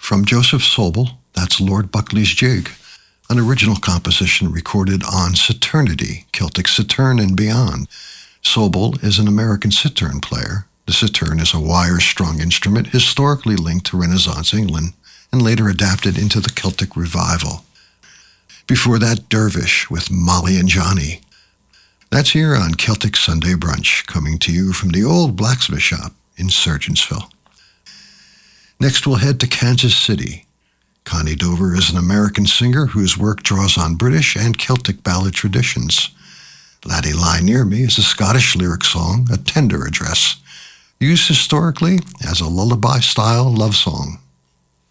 From Joseph Sobel, that's Lord Buckley's Jig, an original composition recorded on Saturnity, Celtic Saturn and beyond. Sobel is an American Saturn player. The Saturn is a wire-strung instrument historically linked to Renaissance England and later adapted into the Celtic revival. Before that, Dervish with Molly and Johnny. That's here on Celtic Sunday Brunch, coming to you from the old blacksmith shop in Surgeonsville. Next, we'll head to Kansas City. Connie Dover is an American singer whose work draws on British and Celtic ballad traditions. Laddie Lie Near Me is a Scottish lyric song, a tender address, used historically as a lullaby-style love song.